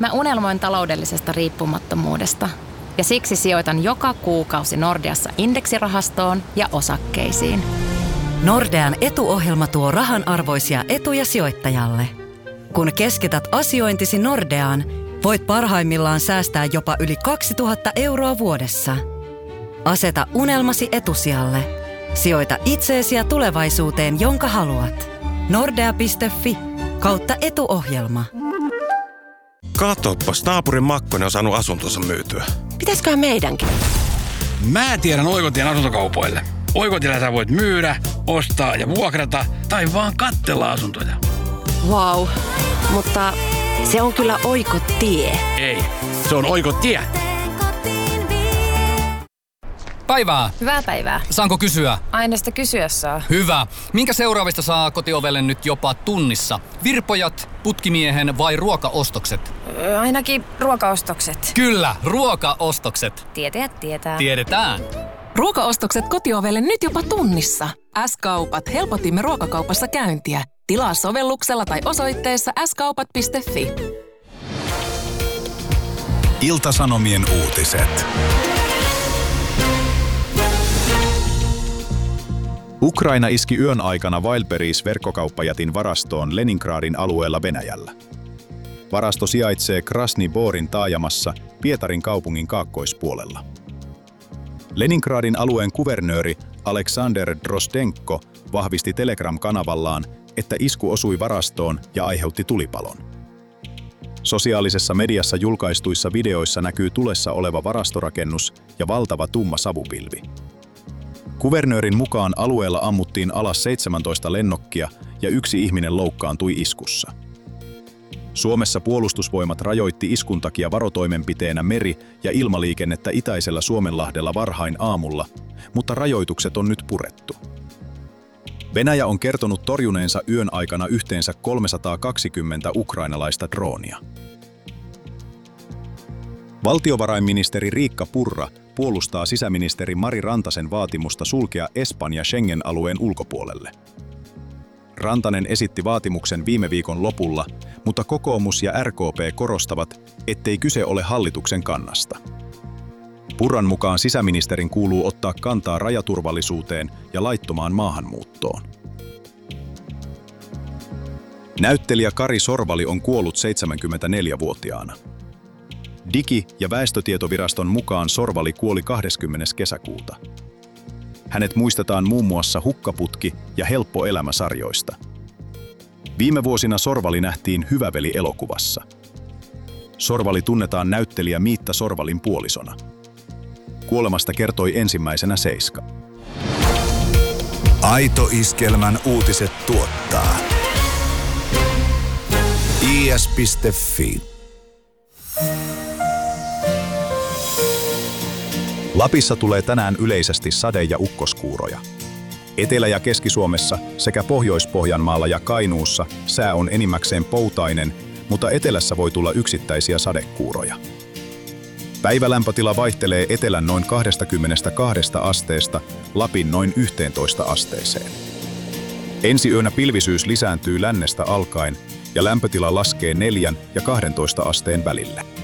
Mä unelmoin taloudellisesta riippumattomuudesta. Ja siksi sijoitan joka kuukausi Nordeassa indeksirahastoon ja osakkeisiin. Nordean etuohjelma tuo rahanarvoisia etuja sijoittajalle. Kun keskität asiointisi Nordeaan, voit parhaimmillaan säästää jopa yli 2000 € vuodessa. Aseta unelmasi etusijalle. Sijoita itseesi ja tulevaisuuteen, jonka haluat. Nordea.fi/etuohjelma. Katoppas, naapurin Makkonen on saanut asuntonsa myytyä. Pitäisköhän meidänkin? Mä tiedän Oikotien asuntokaupoille. Oikotiellä sä voit myydä, ostaa ja vuokrata tai vaan katsella asuntoja. Vau, mutta se on kyllä Oikotie. Ei, se on Oikotie. Päivää. Hyvää päivää. Saanko kysyä? Aina sitä kysyä saa. Hyvä. Minkä seuraavista saa kotiovelle nyt jopa tunnissa? Virpojat, putkimiehen vai ruokaostokset? Ainakin ruokaostokset. Kyllä, ruokaostokset. Tietäjät tietää. Tiedetään. Ruokaostokset kotiovelle nyt jopa tunnissa. S-kaupat, helpotimme ruokakaupassa käyntiä. Tilaa sovelluksella tai osoitteessa skaupat.fi. Ilta-Sanomien uutiset. Ukraina iski yön aikana Wildberries-verkkokauppajätin varastoon Leningradin alueella Venäjällä. Varasto sijaitsee Krasny-Borin taajamassa Pietarin kaupungin kaakkoispuolella. Leningradin alueen kuvernööri Aleksander Drozdenko vahvisti Telegram-kanavallaan, että isku osui varastoon ja aiheutti tulipalon. Sosiaalisessa mediassa julkaistuissa videoissa näkyy tulessa oleva varastorakennus ja valtava tumma savupilvi. Kuvernöörin mukaan alueella ammuttiin alas 17 lennokkia ja 1 ihminen loukkaantui iskussa. Suomessa puolustusvoimat rajoitti iskun takia varotoimenpiteenä meri- ja ilmaliikennettä itäisellä Suomenlahdella varhain aamulla, mutta rajoitukset on nyt purettu. Venäjä on kertonut torjuneensa yön aikana yhteensä 320 ukrainalaista droonia. Valtiovarainministeri Riikka Purra puolustaa sisäministeri Mari Rantasen vaatimusta sulkea Espanja Schengen-alueen ulkopuolelle. Rantanen esitti vaatimuksen viime viikon lopulla, mutta kokoomus ja RKP korostavat, ettei kyse ole hallituksen kannasta. Purran mukaan sisäministerin kuuluu ottaa kantaa rajaturvallisuuteen ja laittomaan maahanmuuttoon. Näyttelijä Kari Sorvali on kuollut 74-vuotiaana. Digi- ja väestötietoviraston mukaan Sorvali kuoli 20. kesäkuuta. Hänet muistetaan muun muassa Hukkaputki ja Helppo elämä-sarjoista. Viime vuosina Sorvali nähtiin Hyvä veli -elokuvassa. Sorvali tunnetaan näyttelijä Miitta Sorvalin puolisona. Kuolemasta kertoi ensimmäisenä Seiska. Aito Iskelmän uutiset tuottaa is.fi. Lapissa tulee tänään yleisesti sade- ja ukkoskuuroja. Etelä- ja Keski-Suomessa sekä Pohjois-Pohjanmaalla ja Kainuussa sää on enimmäkseen poutainen, mutta etelässä voi tulla yksittäisiä sadekuuroja. Päivälämpötila vaihtelee etelän noin 22 asteesta Lapin noin 11 asteeseen. Ensi yönä pilvisyys lisääntyy lännestä alkaen ja lämpötila laskee 4 ja 12 asteen välille.